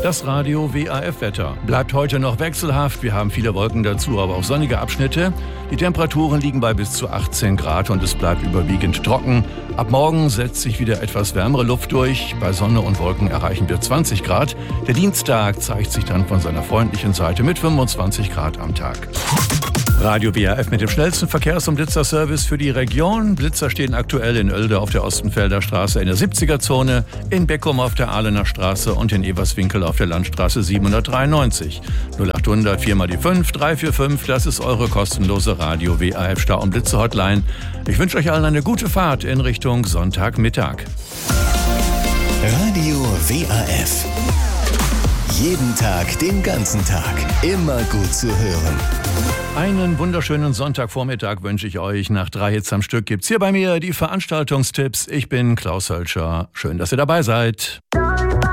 Das Radio WAF-Wetter. Bleibt heute noch wechselhaft. Wir haben viele Wolken dazu, aber auch sonnige Abschnitte. Die Temperaturen liegen bei bis zu 18 Grad und es bleibt überwiegend trocken. Ab morgen setzt sich wieder etwas wärmere Luft durch. Bei Sonne und Wolken erreichen wir 20 Grad. Der Dienstag zeigt sich dann von seiner freundlichen Seite mit 25 Grad am Tag. Radio WAF mit dem schnellsten Verkehrs- und Blitzerservice für die Region. Blitzer stehen aktuell in Oelde auf der Ostenfelder Straße in der 70er-Zone, in Beckum auf der Ahlener Straße und in Everswinkel auf der Landstraße 793. 0800 4 mal die 5 345, das ist eure kostenlose Radio WAF Stau- und Blitzer-Hotline. Ich wünsche euch allen eine gute Fahrt in Richtung Sonntagmittag. Radio WAF. Jeden Tag, den ganzen Tag. Immer gut zu hören. Einen wunderschönen Sonntagvormittag wünsche ich euch. Nach 3 Hits am Stück gibt's hier bei mir die Veranstaltungstipps. Ich bin Klaus Hölscher. Schön, dass ihr dabei seid.